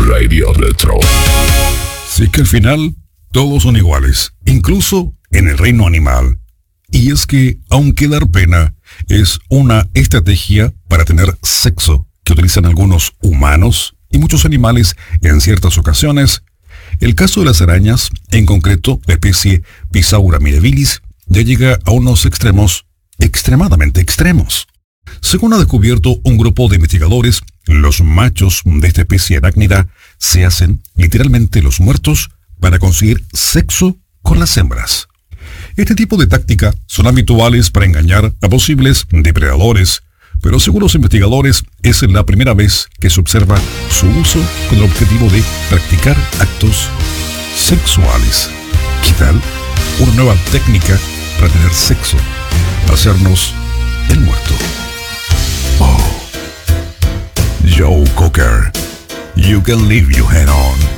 Radio Retro. Sí que al final todos son iguales, incluso en el reino animal. Y es que, aunque dar pena es una estrategia para tener sexo que utilizan algunos humanos y muchos animales en ciertas ocasiones, el caso de las arañas, en concreto la especie Pisaura mirabilis, ya llega a unos extremos extremadamente extremos. Según ha descubierto un grupo de investigadores, los machos de esta especie arácnida se hacen literalmente los muertos para conseguir sexo con las hembras. Este tipo de tácticas son habituales para engañar a posibles depredadores, pero según los investigadores es la primera vez que se observa su uso con el objetivo de practicar actos sexuales. ¿Qué tal? Una nueva técnica para tener sexo, hacernos el muerto. Oh, Joe Cocker, you can leave your head on.